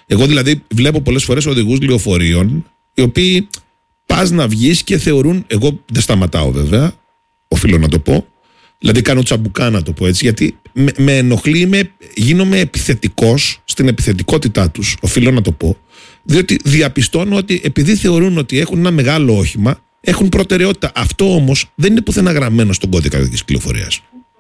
Εγώ δηλαδή βλέπω πολλές φορές οδηγούς λεωφορείων, οι οποίοι πας να βγεις και θεωρούν. Εγώ δεν σταματάω βέβαια, οφείλω να το πω. Δηλαδή κάνω τσαμπουκά, να το πω έτσι, γιατί με ενοχλεί, γίνομαι επιθετικός στην επιθετικότητά τους, οφείλω να το πω. Διότι διαπιστώνω ότι επειδή θεωρούν ότι έχουν ένα μεγάλο όχημα, έχουν προτεραιότητα. Αυτό όμως δεν είναι πουθενά γραμμένο στον κώδικα οδικής κυκλοφορίας.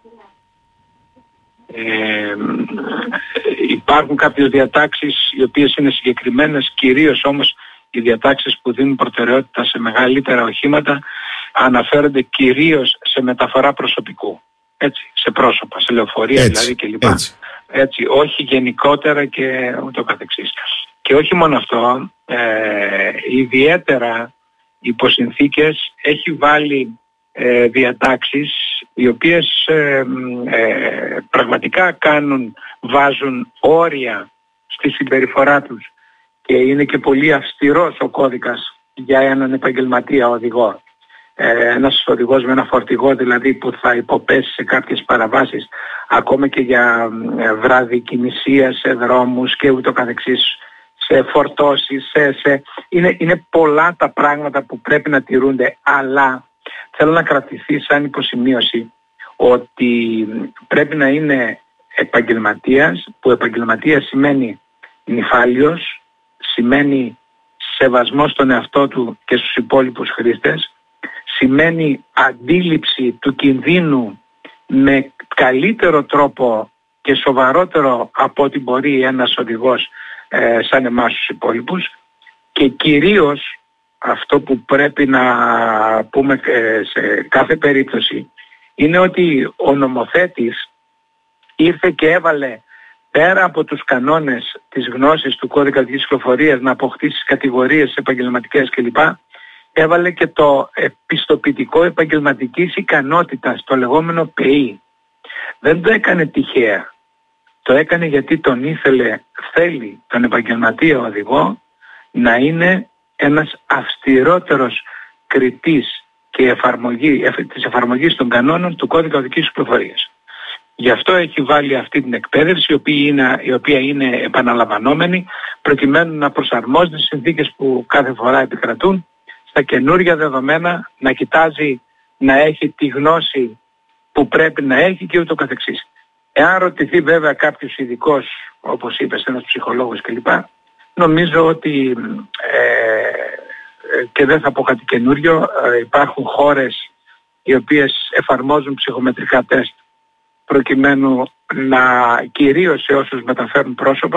Υπάρχουν κάποιες διατάξεις οι οποίες είναι συγκεκριμένες, κυρίως όμως οι διατάξεις που δίνουν προτεραιότητα σε μεγαλύτερα οχήματα αναφέρονται κυρίως σε μεταφορά προσωπικού. Έτσι, σε πρόσωπα, σε λεωφορεία δηλαδή κλπ. Έτσι, όχι γενικότερα και ούτω καθεξής. Και όχι μόνο αυτό, ιδιαίτερα υπό συνθήκες έχει βάλει διατάξεις οι οποίες πραγματικά βάζουν όρια στη συμπεριφορά τους και είναι και πολύ αυστηρός ο κώδικας για έναν επαγγελματία οδηγό. Ένας οδηγός με ένα φορτηγό δηλαδή που θα υποπέσει σε κάποιες παραβάσεις, ακόμα και για βραδικινησία σε δρόμους και ούτω καθεξής, σε φορτώσεις, είναι πολλά τα πράγματα που πρέπει να τηρούνται, αλλά θέλω να κρατηθεί σαν υποσημείωση ότι πρέπει να είναι επαγγελματίας, που επαγγελματίας σημαίνει νηφάλιος, σημαίνει σεβασμός στον εαυτό του και στους υπόλοιπους χρήστες, σημαίνει αντίληψη του κινδύνου με καλύτερο τρόπο και σοβαρότερο από ό,τι μπορεί ένας οδηγός σαν εμάς τους υπόλοιπους, και κυρίως αυτό που πρέπει να πούμε σε κάθε περίπτωση είναι ότι ο νομοθέτης ήρθε και έβαλε πέρα από τους κανόνες της γνώσης του κώδικα οδικής κυκλοφορίας να αποκτήσει κατηγορίες επαγγελματικές κλπ. Έβαλε και το πιστοποιητικό επαγγελματικής ικανότητας, το λεγόμενο ΠΕΗ. Δεν το έκανε τυχαία. Το έκανε γιατί θέλει τον επαγγελματία οδηγό να είναι ένας αυστηρότερος κριτής και της εφαρμογής των κανόνων του κώδικα οδικής κυκλοφορίας. Γι' αυτό έχει βάλει αυτή την εκπαίδευση, η οποία είναι επαναλαμβανόμενη, προκειμένου να προσαρμόζεται στις συνθήκες που κάθε φορά επικρατούν, στα καινούργια δεδομένα, να κοιτάζει να έχει τη γνώση που πρέπει να έχει και ούτω καθεξής. Εάν ρωτηθεί βέβαια κάποιος ειδικός, όπως είπες, ένας ψυχολόγος κλπ., νομίζω ότι και δεν θα πω κάτι καινούριο, υπάρχουν χώρες οι οποίες εφαρμόζουν ψυχομετρικά τεστ προκειμένου κυρίως σε όσους μεταφέρουν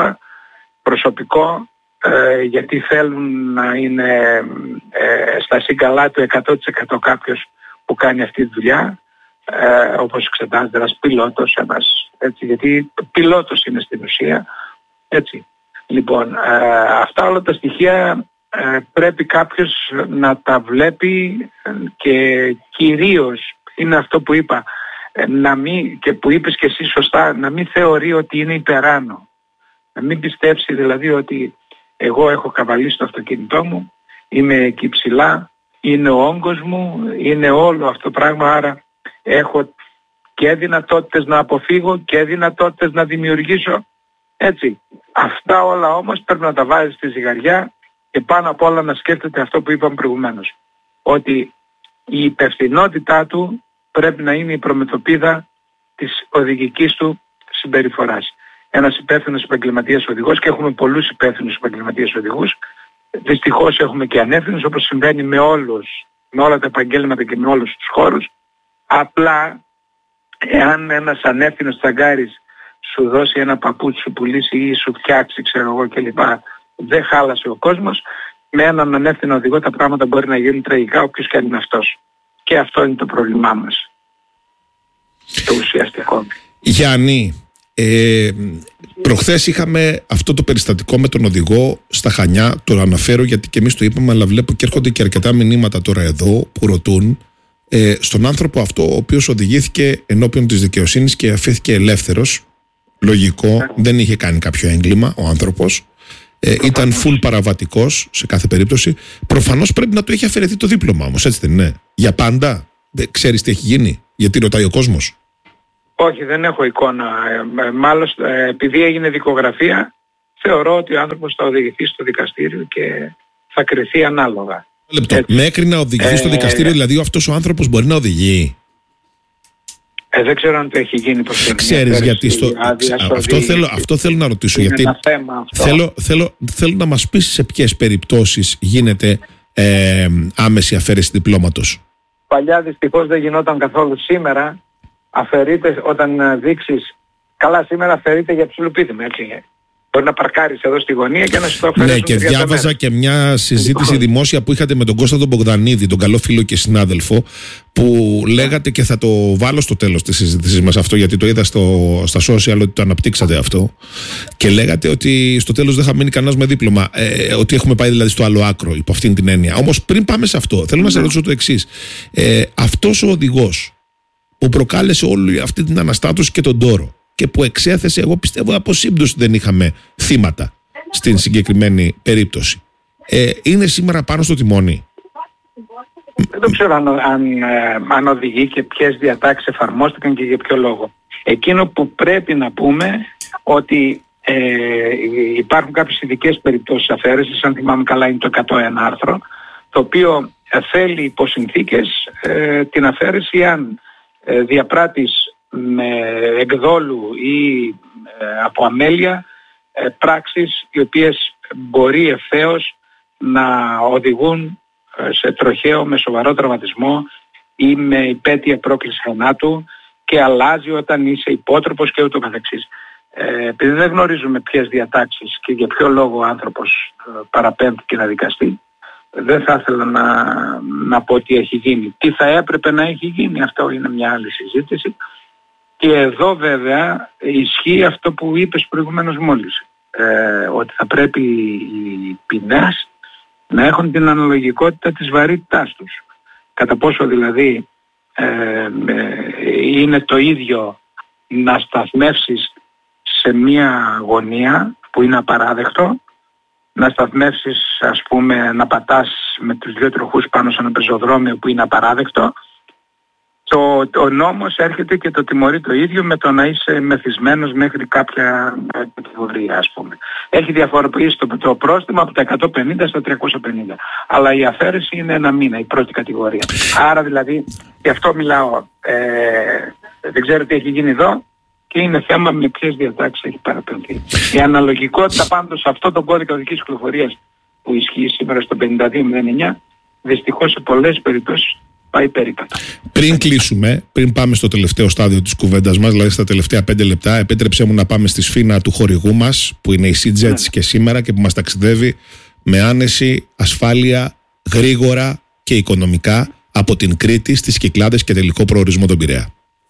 προσωπικό, γιατί θέλουν να είναι στα σύγκαλά του 100% κάποιος που κάνει αυτή τη δουλειά, όπως εξετάζεται ένας πιλότος, έτσι, γιατί πιλότος είναι στην ουσία, έτσι. Λοιπόν, αυτά όλα τα στοιχεία πρέπει κάποιος να τα βλέπει και κυρίως είναι αυτό που είπα, και που είπες και εσύ σωστά, να μην θεωρεί ότι είναι υπεράνω. Να μην πιστέψει δηλαδή ότι εγώ έχω καβαλήσει το αυτοκίνητό μου, είμαι εκεί ψηλά, είναι ο όγκος μου, είναι όλο αυτό το πράγμα, άρα έχω και δυνατότητες να αποφύγω και δυνατότητες να δημιουργήσω. Έτσι. Αυτά όλα όμως πρέπει να τα βάζει στη ζυγαριά και πάνω απ' όλα να σκέφτεται αυτό που είπαμε προηγουμένως. Ότι η υπευθυνότητά του πρέπει να είναι η προμετωπίδα της οδηγικής του συμπεριφοράς. Ένας υπεύθυνος επαγγελματίας οδηγός, και έχουμε πολλούς υπεύθυνους επαγγελματίες οδηγούς, δυστυχώς έχουμε και ανεύθυνους, όπως συμβαίνει με όλα τα επαγγέλματα και με όλους τους χώρους. Απλά εάν ένας ανεύθυνος τσαγκάρης σου δώσει ένα παπούτσι, σου πουλήσει ή σου φτιάξει ξέρω εγώ κλπ, δεν χάλασε ο κόσμος, με έναν ανεύθυνο οδηγό τα πράγματα μπορεί να γίνουν τραγικά, όποιος και αν είναι αυτός. Και αυτό είναι το πρόβλημά μας, το ουσιαστικό. Γιάννη, προχθές είχαμε αυτό το περιστατικό με τον οδηγό στα Χανιά. Το αναφέρω γιατί και εμείς το είπαμε, αλλά βλέπω και έρχονται και αρκετά μηνύματα τώρα εδώ που ρωτούν στον άνθρωπο αυτό, ο οποίος οδηγήθηκε ενώπιον της δικαιοσύνης και αφήθηκε ελεύθερος. Λογικό, δεν είχε κάνει κάποιο έγκλημα ο άνθρωπος. Ήταν full παραβατικός σε κάθε περίπτωση. Προφανώς πρέπει να του έχει αφαιρεθεί το δίπλωμα όμως, έτσι δεν είναι? Για πάντα. Δεν ξέρεις τι έχει γίνει? Γιατί ρωτάει ο κόσμος. Όχι, δεν έχω εικόνα. Μάλλον επειδή έγινε δικογραφία, θεωρώ ότι ο άνθρωπος θα οδηγηθεί στο δικαστήριο και θα κριθεί ανάλογα. Λεπτό. Μέχρι να οδηγηθεί στο δικαστήριο, δηλαδή αυτός ο άνθρωπος μπορεί να οδηγεί? Δεν ξέρω αν το έχει γίνει προς την Ξέρεις γιατί αυτό θέλω να ρωτήσω. Είναι Γιατί ένα θέμα αυτό. θέλω να μας πεις σε ποιες περιπτώσεις γίνεται άμεση αφαίρεση διπλώματος. Παλιά δυστυχώς δεν γινόταν καθόλου. Σήμερα αφαιρείται όταν δείξεις. Καλά, σήμερα αφαιρείται για ψιλοπίδημα, έτσι. Μπορεί να παρκάρεις εδώ στη γωνία και να σου το αφαιρέσουν. Ναι, και διάβαζα και μια συζήτηση δημόσια που είχατε με τον Κώστα τον Μπογδανίδη, τον καλό φίλο και συνάδελφο, που λέγατε, και θα το βάλω στο τέλος της συζήτησης μας αυτό, γιατί το είδα στα social ότι το αναπτύξατε αυτό, και λέγατε ότι στο τέλος δεν θα μείνει κανένας με δίπλωμα, ότι έχουμε πάει δηλαδή στο άλλο άκρο υπό αυτήν την έννοια. Όμως πριν πάμε σε αυτό, θέλω να σας ρωτήσω το εξής. Αυτός ο οδηγός που προκάλεσε όλη αυτή την αναστάτωση και τον τόρο, και που εξέθεσε, εγώ πιστεύω από σύμπτωση δεν είχαμε θύματα στην συγκεκριμένη περίπτωση, είναι σήμερα πάνω στο τιμόνι? Δεν το ξέρω αν οδηγεί και ποιες διατάξεις εφαρμόστηκαν και για ποιο λόγο. Εκείνο που πρέπει να πούμε ότι υπάρχουν κάποιες ειδικές περιπτώσεις αφαίρεσης, αν θυμάμαι καλά είναι το 101 άρθρο, το οποίο θέλει υπό συνθήκες την αφαίρεση αν διαπράττεις με εκδόλου ή από αμέλεια πράξεις οι οποίες μπορεί ευθέως να οδηγούν σε τροχαίο με σοβαρό τραυματισμό ή με υπαίτια πρόκληση θανάτου, και αλλάζει όταν είσαι υπότροπος και ούτω καθεξής. Επειδή δεν γνωρίζουμε ποιες διατάξεις και για ποιο λόγο ο άνθρωπος παραπέμπτηκε να δικαστεί, δεν θα ήθελα να πω τι έχει γίνει. Τι θα έπρεπε να έχει γίνει, αυτό είναι μια άλλη συζήτηση. Και εδώ βέβαια ισχύει αυτό που είπες προηγουμένως μόλις, ότι θα πρέπει οι ποινές να έχουν την αναλογικότητα της βαρύτητάς τους. Κατά πόσο δηλαδή είναι το ίδιο να σταθμεύσεις σε μία γωνία που είναι απαράδεκτο, να σταθμεύσεις, ας πούμε, να πατάς με τους δύο τροχούς πάνω σε ένα πεζοδρόμιο που είναι απαράδεκτο. Ο νόμος έρχεται και το τιμωρεί το ίδιο με το να είσαι μεθυσμένος μέχρι κάποια κατηγορία, ας πούμε. Έχει διαφοροποιήσει το πρόστιμο από τα 150 στα 350. Αλλά η αφαίρεση είναι 1 μήνα, η πρώτη κατηγορία. Άρα δηλαδή, γι' αυτό μιλάω, δεν ξέρω τι έχει γίνει εδώ και είναι θέμα με ποιες διατάξεις έχει παραπεμφθεί. Η αναλογικότητα πάντως σε αυτό το κώδικα οδικής κυκλοφορίας που ισχύει σήμερα στο 5209, δυστυχώς σε πολλές περιπτώσεις πάει περίπατα. Πριν κλείσουμε, πριν πάμε στο τελευταίο στάδιο της κουβέντας μας, δηλαδή στα τελευταία 5 λεπτά, επέτρεψέ μου να πάμε στη σφήνα του χορηγού μας, που είναι η SeaJets και σήμερα, και που μας ταξιδεύει με άνεση, ασφάλεια, γρήγορα και οικονομικά από την Κρήτη στις Κυκλάδες και τελικό προορισμό τον Πειραιά.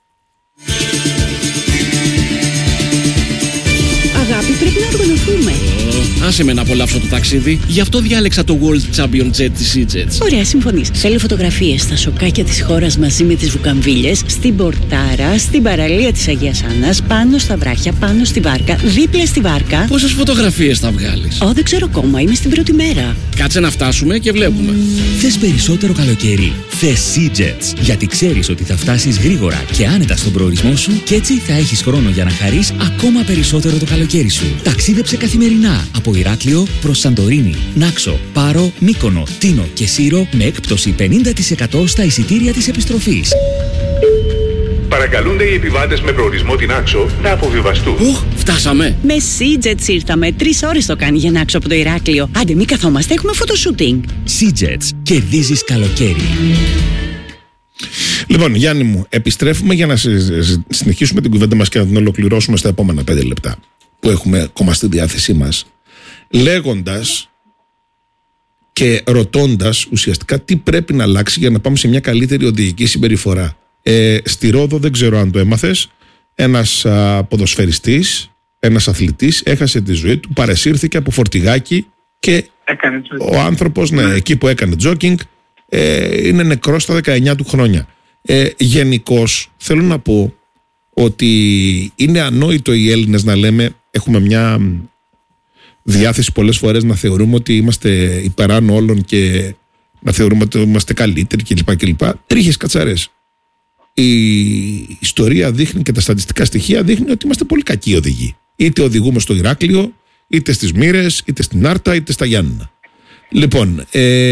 Αγάπη, πρέπει να οργανωθούμε. Άσε με να απολαύσω το ταξίδι. Γι' αυτό διάλεξα το World Champion Jet της SeaJets. Ωραία, συμφωνείς. Θέλω φωτογραφίες στα σοκάκια της χώρας μαζί με τις βουκαμβίλες, στην Πορτάρα, στην παραλία της Αγίας Άννας, πάνω στα βράχια, πάνω στη βάρκα, δίπλα στη βάρκα. Πόσες φωτογραφίες θα βγάλεις? Δεν ξέρω ακόμα, είμαι στην πρώτη μέρα. Κάτσε να φτάσουμε και βλέπουμε. Θες περισσότερο καλοκαίρι? Θες SeaJets. Γιατί ξέρεις ότι θα φτάσεις γρήγορα και άνετα στον προορισμό σου, και έτσι θα έχεις χρόνο για να χαρείς ακόμα περισσότερο το καλοκαίρι σου. Ταξίδεψε καθημερινά από Ηράκλειο προς Σαντορίνη, Νάξο, Πάρο, Μύκονο, Τίνο και Σύρο με έκπτωση 50% στα εισιτήρια της επιστροφής. Παρακαλούνται οι επιβάτες με προορισμό την Νάξο να αποβιβαστούν. Φτάσαμε. Με SeaJets ήρθαμε. 3 ώρες το κάνει για Νάξο από το Ηράκλειο. Άντε, μη καθόμαστε, έχουμε φωτοσούτινγκ. SeaJets. Κερδίζεις καλοκαίρι. Λοιπόν, Γιάννη μου, επιστρέφουμε για να συνεχίσουμε την κουβέντα μας και να την ολοκληρώσουμε στα επόμενα 5 λεπτά που έχουμε ακόμα στη διάθεσή μας, λέγοντας και ρωτώντας ουσιαστικά τι πρέπει να αλλάξει για να πάμε σε μια καλύτερη οδηγική συμπεριφορά. Στη Ρόδο, δεν ξέρω αν το έμαθες, ένας ποδοσφαιριστής, ένας αθλητής έχασε τη ζωή του, παρεσύρθηκε από φορτηγάκι και ο άνθρωπος, εκεί που έκανε τζόκινγκ, είναι νεκρός στα 19 του χρόνια. Γενικώς θέλω να πω ότι είναι ανόητο οι Έλληνες να λέμε, έχουμε μια διάθεση πολλές φορές να θεωρούμε ότι είμαστε υπεράνω όλων και να θεωρούμε ότι είμαστε καλύτεροι κλπ. Τρίχες κατσαρές. Η ιστορία δείχνει και τα στατιστικά στοιχεία δείχνει ότι είμαστε πολύ κακοί οδηγοί. Είτε οδηγούμε στο Ηράκλειο, είτε στις Μοίρες, είτε στην Άρτα, είτε στα Γιάννενα. Λοιπόν,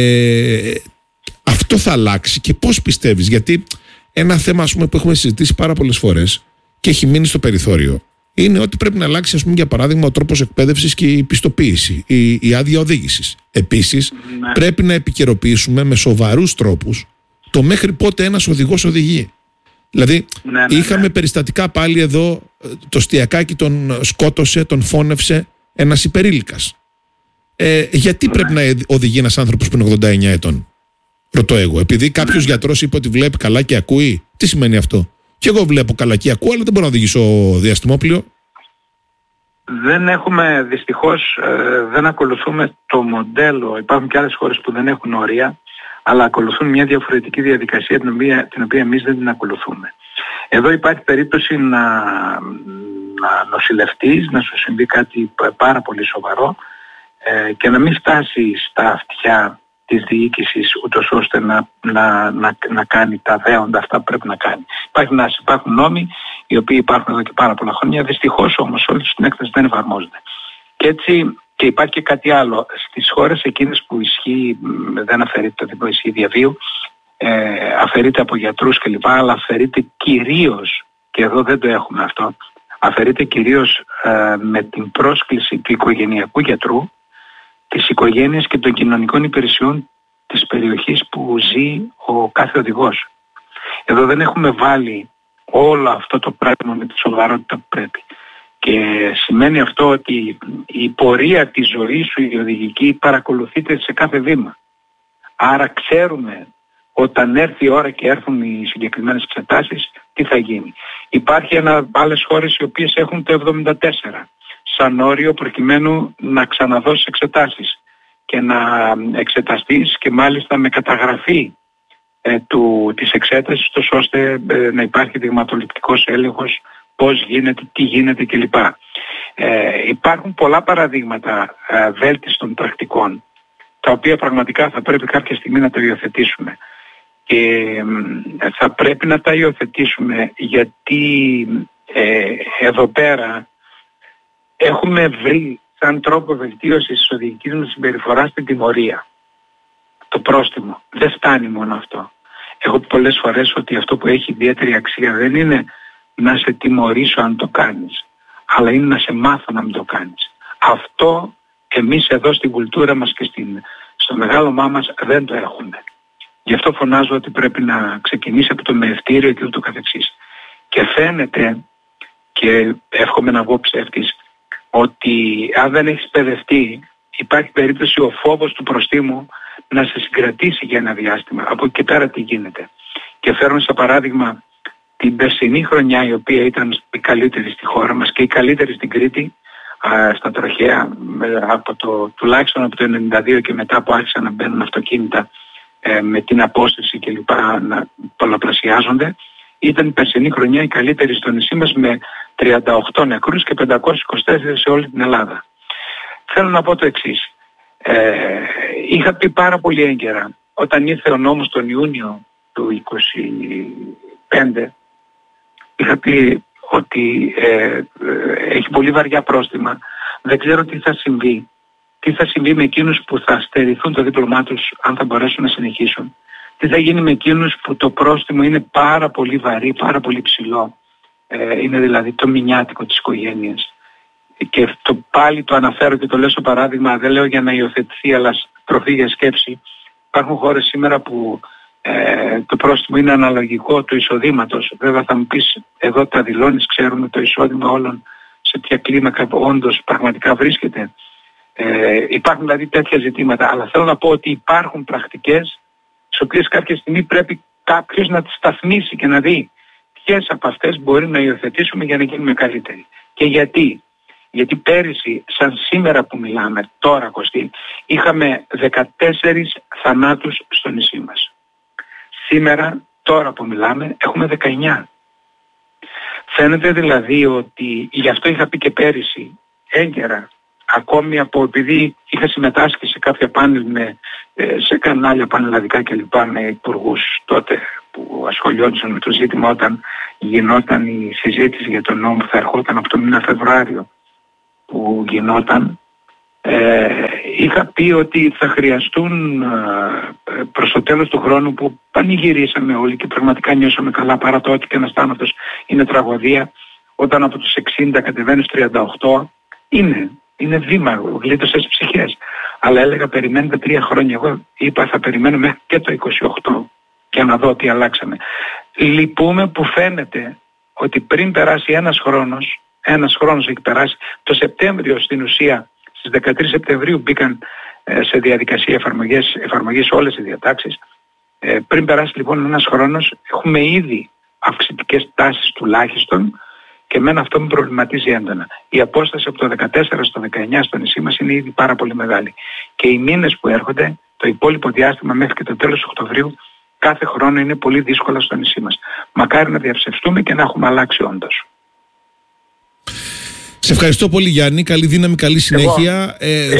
αυτό θα αλλάξει και πώς πιστεύεις? Γιατί ένα θέμα, ας πούμε, που έχουμε συζητήσει πάρα πολλές φορές και έχει μείνει στο περιθώριο είναι ότι πρέπει να αλλάξει, ας πούμε, για παράδειγμα, ο τρόπος εκπαίδευσης και η πιστοποίηση, η άδεια οδήγησης. Επίσης, πρέπει να επικαιροποιήσουμε με σοβαρούς τρόπους το μέχρι πότε ένας οδηγός οδηγεί. Δηλαδή, είχαμε περιστατικά πάλι εδώ, το Στιακάκι τον σκότωσε, τον φώνευσε ένας υπερήλικας. Γιατί πρέπει να οδηγεί ένας άνθρωπος που είναι 89 ετών? Ρωτώ εγώ. Επειδή κάποιος γιατρός είπε ότι βλέπει καλά και ακούει. Τι σημαίνει αυτό? Και εγώ βλέπω καλά και ακούω, αλλά δεν μπορώ να οδηγήσω διαστημόπλοιο. Δεν έχουμε, δυστυχώς, δεν ακολουθούμε το μοντέλο. Υπάρχουν και άλλες χώρες που δεν έχουν όρια, αλλά ακολουθούν μια διαφορετική διαδικασία την οποία εμείς δεν την ακολουθούμε. Εδώ υπάρχει περίπτωση να νοσηλευτείς, να σου συμβεί κάτι πάρα πολύ σοβαρό και να μην φτάσει στα αυτιά της διοίκησης ούτως ώστε να κάνει τα δέοντα αυτά που πρέπει να κάνει. Υπάρχουν νόμοι οι οποίοι υπάρχουν εδώ και πάρα πολλά χρόνια, δυστυχώς όμως όλοι στην έκθεση δεν εφαρμόζονται. Και έτσι, και υπάρχει και κάτι άλλο, στις χώρες εκείνες που ισχύει, δεν αφαιρείται το δίπλο, ισχύει διαβίου, αφαιρείται από γιατρούς κλπ, αλλά αφαιρείται κυρίως, και εδώ δεν το έχουμε αυτό, αφαιρείται κυρίως με την πρόσκληση του οικογενειακού γιατρού, της οικογένειας και των κοινωνικών υπηρεσιών της περιοχής που ζει ο κάθε οδηγός. Εδώ δεν έχουμε βάλει όλο αυτό το πράγμα με τη σοβαρότητα που πρέπει. Και σημαίνει αυτό ότι η πορεία της ζωής σου, η οδηγική, παρακολουθείται σε κάθε βήμα. Άρα ξέρουμε όταν έρθει η ώρα και έρθουν οι συγκεκριμένες εξετάσεις, τι θα γίνει. Υπάρχει άλλες χώρες οι οποίες έχουν το 74 σαν όριο προκειμένου να ξαναδώσεις εξετάσεις και να εξεταστείς και μάλιστα με καταγραφή της εξέτασης, τόσο ώστε να υπάρχει δειγματοληπτικός έλεγχος, πώς γίνεται, τι γίνεται κλπ. Υπάρχουν πολλά παραδείγματα βέλτιστων πρακτικών, τα οποία πραγματικά θα πρέπει κάποια στιγμή να τα υιοθετήσουμε. Και θα πρέπει να τα υιοθετήσουμε γιατί εδώ πέρα έχουμε βρει σαν τρόπο βελτίωσης της οδηγικής μας συμπεριφοράς την τιμωρία. Το πρόστιμο. Δεν φτάνει μόνο αυτό. Έχω πει πολλές φορές ότι αυτό που έχει ιδιαίτερη αξία δεν είναι να σε τιμωρήσω αν το κάνεις, αλλά είναι να σε μάθω να μην το κάνεις. Αυτό εμείς εδώ στην κουλτούρα μας και στο μεγάλωμά μας δεν το έχουμε. Γι' αυτό φωνάζω ότι πρέπει να ξεκινήσει από το μεευτήριο και ούτω καθεξής. Και φαίνεται, και εύχομαι να βγω ψεύτης, ότι αν δεν έχεις παιδευτεί, υπάρχει περίπτωση ο φόβος του προστίμου να σε συγκρατήσει για ένα διάστημα. Από εκεί και πέρα τι γίνεται. Και φέρνω σαν παράδειγμα την περσινή χρονιά, η οποία ήταν η καλύτερη στη χώρα μας και η καλύτερη στην Κρήτη, στα τροχαία, τουλάχιστον από το 1992 και μετά που άρχισαν να μπαίνουν αυτοκίνητα με την απόσταση και λοιπά να πολλαπλασιάζονται. Ήταν η περσινή χρονιά η καλύτερη στο νησί μας με 38 νεκρούς και 524 σε όλη την Ελλάδα. Θέλω να πω το εξής. Είχα πει πάρα πολύ έγκαιρα όταν ήρθε ο νόμος τον Ιούνιο του 2025, είχα πει ότι έχει πολύ βαριά πρόστιμα, δεν ξέρω τι θα συμβεί. Τι θα συμβεί με εκείνους που θα στερηθούν το δίπλωμά τους αν θα μπορέσουν να συνεχίσουν. Τι θα γίνει με εκείνους που το πρόστιμο είναι πάρα πολύ βαρύ, πάρα πολύ ψηλό. Είναι δηλαδή το μηνιάτικο της οικογένειας. Και πάλι το αναφέρω και το λέω στο παράδειγμα, δεν λέω για να υιοθετηθεί, αλλά τροφή για σκέψη. Υπάρχουν χώρες σήμερα που το πρόστιμο είναι αναλογικό του εισοδήματος. Βέβαια θα μου πεις, εδώ τα δηλώνεις, ξέρουμε το εισόδημα όλων σε ποια κλίμακα όντως πραγματικά βρίσκεται. Υπάρχουν δηλαδή τέτοια ζητήματα, αλλά θέλω να πω ότι υπάρχουν πρακτικές τις οποίες κάποια στιγμή πρέπει κάποιος να τις σταθμίσει και να δει ποιες από αυτές μπορεί να υιοθετήσουμε για να γίνουμε καλύτεροι. Και γιατί? Γιατί πέρυσι, σαν σήμερα που μιλάμε, τώρα Κωστή, είχαμε 14 θανάτους στο νησί μας. Σήμερα, τώρα που μιλάμε, έχουμε 19. Φαίνεται δηλαδή ότι, γι' αυτό είχα πει και πέρυσι, έγκαιρα, ακόμη επειδή είχα συμμετάσχει σε κάποια πάνελ, σε κανάλια πανελλαδικά κλπ. Με υπουργούς τότε που ασχολιόντουσαν με το ζήτημα όταν γινόταν η συζήτηση για τον νόμο που θα ερχόταν από το μήνα Φεβρουάριο που γινόταν Είχα πει ότι θα χρειαστούν προς το τέλος του χρόνου, που πανηγυρίσαμε όλοι και πραγματικά νιώσαμε καλά, παρά το ότι και ένας θάνατος είναι τραγωδία, όταν από τους 60 κατεβαίνεις 38, είναι βήμα, γλίτωσες ψυχές. Αλλά έλεγα περιμένετε 3 χρόνια. Εγώ είπα θα περιμένω μέχρι και το 28 και να δω τι αλλάξαμε. Λυπούμε που φαίνεται ότι πριν περάσει ένας χρόνος έχει περάσει. Το Σεπτέμβριο στην ουσία, στις 13 Σεπτεμβρίου μπήκαν σε διαδικασία εφαρμογής όλες οι διατάξεις. Πριν περάσει λοιπόν ένας χρόνος, έχουμε ήδη αυξητικές τάσεις τουλάχιστον, και εμένα αυτό με προβληματίζει έντονα. Η απόσταση από το 14 στο 19 στο νησί μας είναι ήδη πάρα πολύ μεγάλη. Και οι μήνες που έρχονται, το υπόλοιπο διάστημα μέχρι και το τέλος του Οκτωβρίου, κάθε χρόνο είναι πολύ δύσκολα στο νησί μας. Μακάρι να διαψευστούμε και να έχουμε αλλάξει όντως. Σε ευχαριστώ πολύ, Γιάννη. Καλή δύναμη, καλή συνέχεια.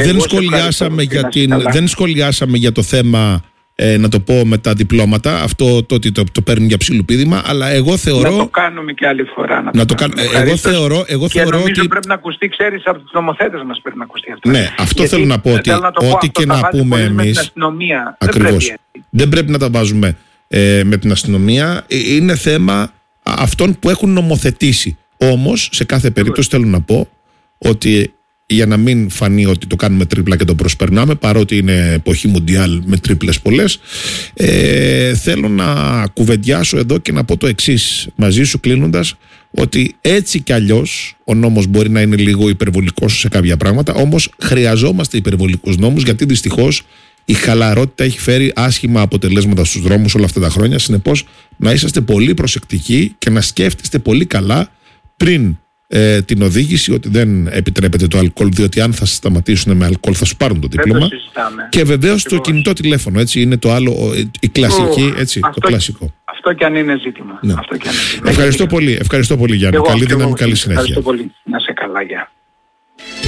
Δεν σχολιάσαμε για το θέμα, να το πω, με τα διπλώματα. Αυτό το ότι το παίρνει για ψιλοπίδημα. Αλλά εγώ θεωρώ. Να το κάνουμε και άλλη φορά. Εγώ θεωρώ νομίζω ότι πρέπει να ακουστεί, ξέρεις, από τους νομοθέτες μας πρέπει να ακουστεί αυτό. Ναι, αυτό θέλω να πω. Ότι ό,τι και να πούμε εμείς. Ακριβώς. Δεν πρέπει να τα βάζουμε με την αστυνομία. Είναι θέμα αυτών που έχουν νομοθετήσει. Όμως, σε κάθε περίπτωση θέλω να πω ότι, για να μην φανεί ότι το κάνουμε τρίπλα και το προσπερνάμε, παρότι είναι εποχή μουντιάλ με τρίπλες πολλές, θέλω να κουβεντιάσω εδώ και να πω το εξής μαζί σου, κλείνοντας, ότι έτσι κι αλλιώς ο νόμος μπορεί να είναι λίγο υπερβολικός σε κάποια πράγματα, όμως χρειαζόμαστε υπερβολικούς νόμους, γιατί δυστυχώς η χαλαρότητα έχει φέρει άσχημα αποτελέσματα στους δρόμους όλα αυτά τα χρόνια. Συνεπώς, να είσαστε πολύ προσεκτικοί και να σκέφτεστε πολύ καλά πριν την οδήγηση, ότι δεν επιτρέπεται το αλκοόλ, διότι αν θα σταματήσουν με αλκοόλ θα σου πάρουν το δίπλωμα. Και βεβαίως το κινητό τηλέφωνο, έτσι, είναι το άλλο, η κλασική, έτσι, το κλασικό. Αυτό κι αν είναι ζήτημα. Ναι. Ευχαριστώ πολύ, Γιάννη. Καλή δύναμη, καλή συνέχεια. Ευχαριστώ πολύ. Να σε καλά, γεια.